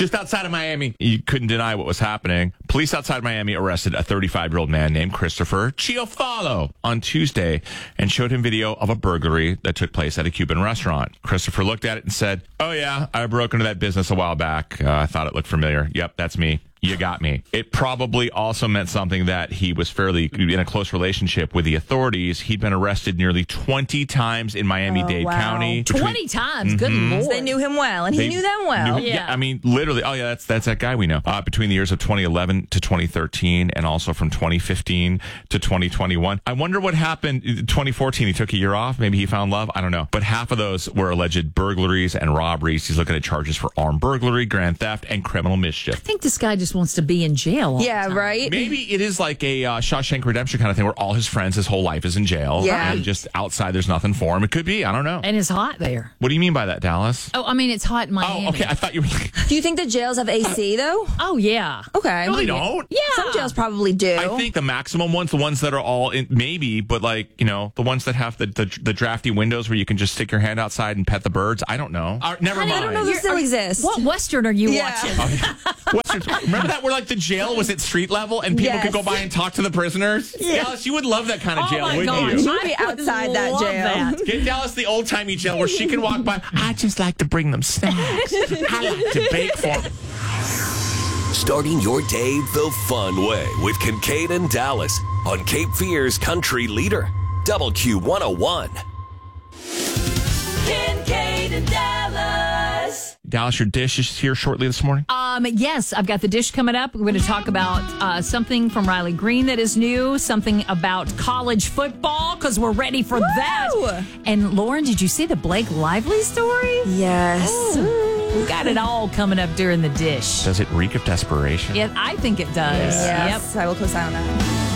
Just outside of Miami, you couldn't deny what was happening. Police outside Miami arrested a 35-year-old man named Christopher Chiafalo on Tuesday and showed him video of a burglary that took place at a Cuban restaurant. Christopher looked at it and said, "Oh yeah, I broke into that business a while back. I thought it looked familiar. Yep, that's me. You got me." It probably also meant something that he was fairly in a close relationship with the authorities. He'd been arrested nearly 20 times in Miami-Dade County. 20 times? Good Lord. They knew him well, and he knew them well. Yeah. I mean, literally. Oh, yeah, that's that guy we know. Between the years of 2011 to 2013 and also from 2015 to 2021. I wonder what happened. 2014, he took a year off. Maybe he found love. I don't know. But half of those were alleged burglaries and robberies. He's looking at charges for armed burglary, grand theft, and criminal mischief. I think this guy just wants to be in jail. Yeah, right? Maybe it is like a Shawshank Redemption kind of thing where all his friends, his whole life is in jail. Yeah. And just outside, there's nothing for him. It could be. I don't know. And it's hot there. What do you mean by that, Dallas? Oh, I mean, it's hot in Miami. Oh, okay. I thought you were like... Do you think the jails have AC, though? Oh, yeah. Okay. No, they don't. Yeah. Some jails probably do. I think the maximum ones, the ones that are all in, maybe, but like, you know, the ones that have the drafty windows where you can just stick your hand outside and pet the birds. I don't know. Never mind. I don't know if this still exists. What Western are you Yeah. watching? Western, remember that where like the jail was at street level and people Yes. could go by and talk to the prisoners? Yes. Dallas, you would love that kind of jail, my wouldn't gosh. you? You'd be I would outside that love jail. that. Get Dallas the old-timey jail where she can walk by. I just like to bring them snacks. I like to bake for them. Starting your day the fun way with Kincaid and Dallas on Cape Fear's Country Leader, WQ101. Kincaid and Dallas. Dallas, your dish is here shortly this morning. Yes, I've got the dish coming up. We're going to talk about something from Riley Green that is new, something about college football, because we're ready for that. And Lauren, did you see the Blake Lively story? Yes. We've got it all coming up during the dish. Does it reek of desperation? Yeah, I think it does. Yes. I will co-sign on that.